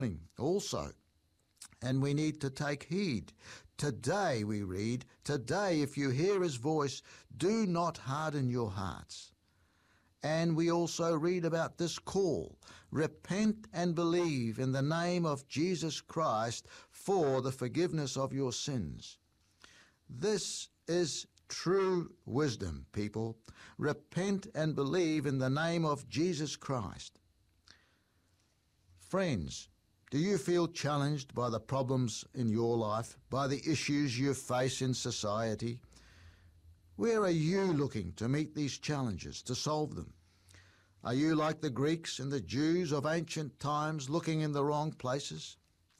also. And we need to take heed. Today, we read, today, if you hear his voice, do not harden your hearts. And we also read about this call, repent and believe in the name of Jesus Christ for the forgiveness of your sins. This is true wisdom, people. Repent and believe in the name of Jesus Christ. Friends, do you feel challenged by the problems in your life, by the issues you face in society? Where are you looking to meet these challenges, to solve them? Are you like the Greeks and the Jews of ancient times, looking in the wrong places?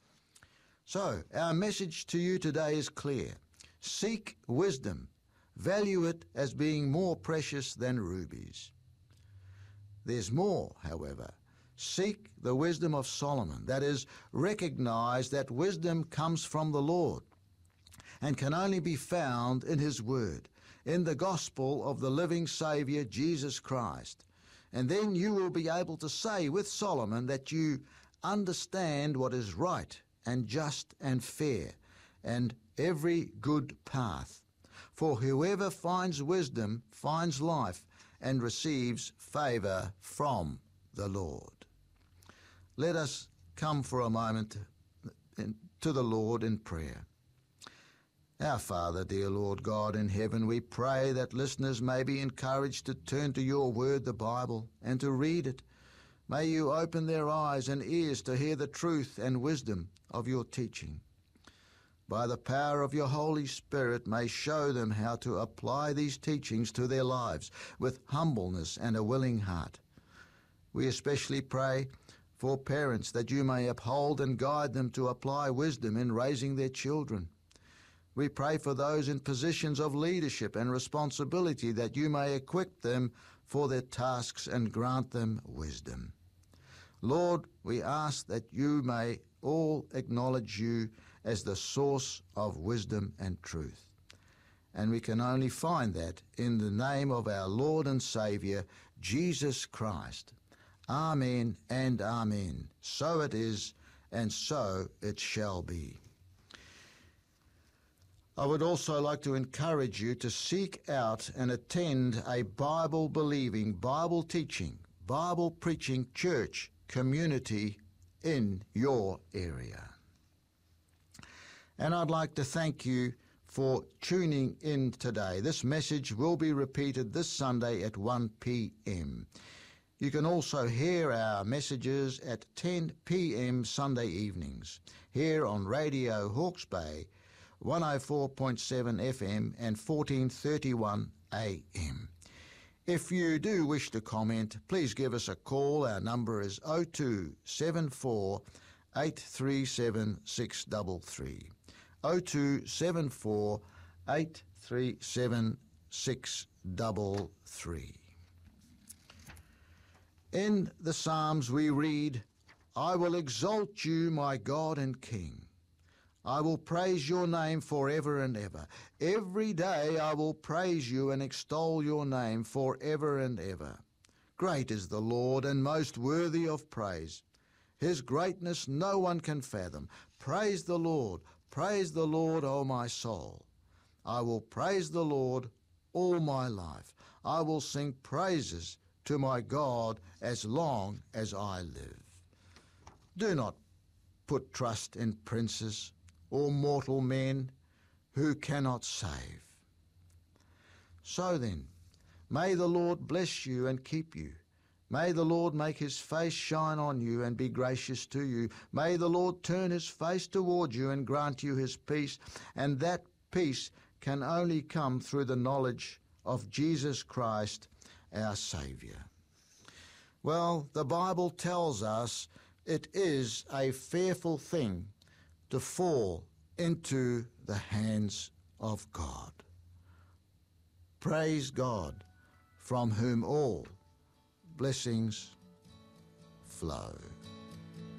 So, our message to you today is clear. Seek wisdom. Value it as being more precious than rubies. There's more, however. Seek the wisdom of Solomon. That is, recognize that wisdom comes from the Lord and can only be found in his word, in the gospel of the living Saviour, Jesus Christ. And then you will be able to say with Solomon that you understand what is right and just and fair and every good path. For whoever finds wisdom finds life and receives favour from the Lord. Let us come for a moment to the Lord in prayer. Our Father, dear Lord God in heaven, we pray that listeners may be encouraged to turn to your word, the Bible, and to read it. May you open their eyes and ears to hear the truth and wisdom of your teaching. By the power of your Holy Spirit, may show them how to apply these teachings to their lives with humbleness and a willing heart. We especially pray for parents that you may uphold and guide them to apply wisdom in raising their children. We pray for those in positions of leadership and responsibility that you may equip them for their tasks and grant them wisdom. Lord, we ask that you may all acknowledge you as the source of wisdom and truth. And we can only find that in the name of our Lord and Saviour, Jesus Christ. Amen and amen. So it is, and so it shall be. I would also like to encourage you to seek out and attend a Bible-believing, Bible-teaching, Bible-preaching church community in your area. And I'd like to thank you for tuning in today. This message will be repeated this Sunday at 1 p.m. You can also hear our messages at 10 p.m. Sunday evenings here on Radio Hawke's Bay, 104.7 FM and 1431 AM. If you do wish to comment, please give us a call. Our number is 0274 837 633. 0274 837 633. In the Psalms we read, I will exalt you, my God and King. I will praise your name forever and ever. Every day I will praise you and extol your name forever and ever. Great is the Lord and most worthy of praise. His greatness no one can fathom. Praise the Lord, O my soul. I will praise the Lord all my life. I will sing praises to my God as long as I live. Do not put trust in princes or mortal men who cannot save. So then, may the Lord bless you and keep you. May the Lord make his face shine on you and be gracious to you. May the Lord turn his face toward you and grant you his peace, and that peace can only come through the knowledge of Jesus Christ, our Saviour. Well, the Bible tells us it is a fearful thing to fall into the hands of God. Praise God, from whom all blessings flow.